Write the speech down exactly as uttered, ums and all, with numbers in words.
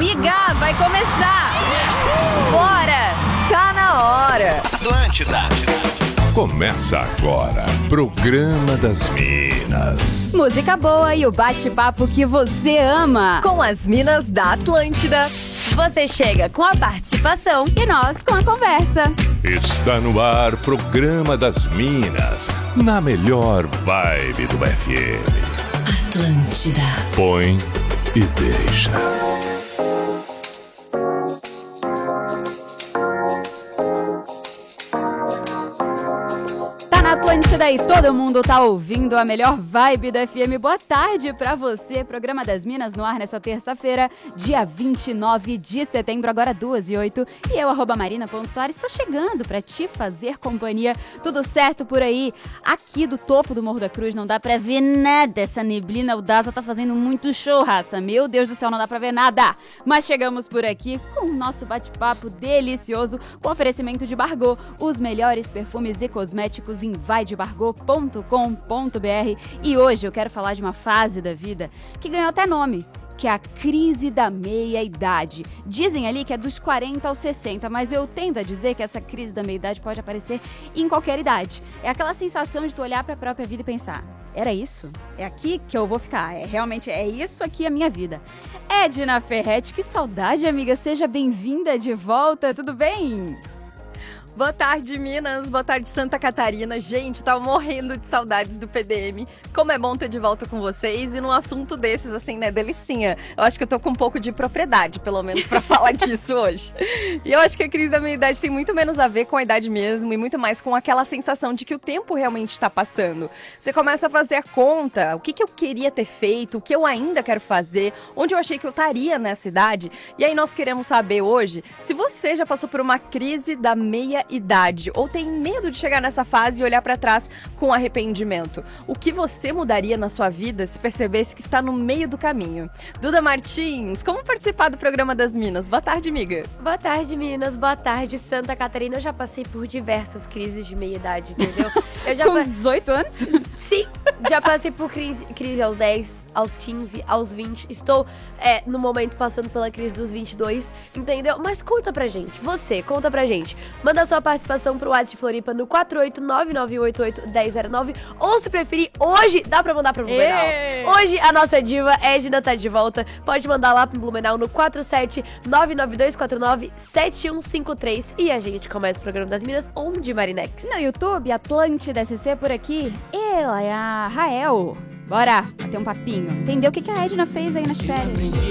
Miga, vai começar! Bora! Tá na hora! Atlântida! Começa agora, Programa das Minas. Música boa e o bate-papo que você ama. Com as minas da Atlântida. Você chega com a participação e nós com a conversa. Está no ar, Programa das Minas, na melhor vibe do F M. Atlântida. Põe e deixa. Atlântida e todo mundo tá ouvindo a melhor vibe da F M. Boa tarde pra você, Programa das Minas no ar nessa terça-feira, dia vinte e nove de setembro, agora duas e oito. E eu, arroba Marina Ponto Soares, estou chegando pra te fazer companhia. Tudo certo por aí? Aqui do topo do Morro da Cruz não dá pra ver nada. Essa neblina, o Daza tá fazendo muito show, raça. Meu Deus do céu, não dá pra ver nada. Mas chegamos por aqui com o nosso bate-papo delicioso, com oferecimento de Bargô, os melhores perfumes e cosméticos em vai de bargô ponto com ponto b r. E hoje eu quero falar de uma fase da vida que ganhou até nome, que é a crise da meia-idade. Dizem ali que é dos quarenta aos sessenta, mas eu tendo a dizer que essa crise da meia-idade pode aparecer em qualquer idade. É aquela sensação de tu olhar para a própria vida e pensar, era isso? É aqui que eu vou ficar, é realmente é isso aqui a minha vida. Edna Ferretti, que saudade, amiga, seja bem-vinda de volta, tudo bem? Boa tarde, Minas. Boa tarde, Santa Catarina. Gente, tava morrendo de saudades do P D M. Como é bom ter de volta com vocês. E num assunto desses, assim, né, delicinha. Eu acho que eu tô com um pouco de propriedade, pelo menos, pra falar disso hoje. E eu acho que a crise da meia-idade tem muito menos a ver com a idade mesmo e muito mais com aquela sensação de que o tempo realmente está passando. Você começa a fazer a conta, o que que eu queria ter feito, o que eu ainda quero fazer, onde eu achei que eu estaria nessa idade. E aí nós queremos saber hoje se você já passou por uma crise da meia idade ou tem medo de chegar nessa fase e olhar pra trás com arrependimento. O que você mudaria na sua vida se percebesse que está no meio do caminho? Duda Martins, como participar do Programa das Minas? Boa tarde, amiga. Boa tarde, Minas. Boa tarde, Santa Catarina. Eu já passei por diversas crises de meia-idade, entendeu? Eu já Com pa... dezoito anos? Sim, já passei por crise, crise aos dez, aos quinze, aos vinte. Estou, é, no momento, passando pela crise dos vinte e dois, entendeu? Mas conta pra gente, você, conta pra gente. Manda sua participação pro WhatsApp de Floripa no quatro oito nove nove oito oito um zero zero nove, ou se preferir, hoje dá pra mandar pro Blumenau. Ei! Hoje a nossa diva Edna tá de volta. Pode mandar lá pro Blumenau no quatro sete nove nove dois quatro nove sete um cinco três e a gente começa o Programa das Minas onde, Marinex? No YouTube, Atlântida S C por aqui. Ela é a Rael. Bora bater um papinho. Entender o que que a Edna fez aí nas férias.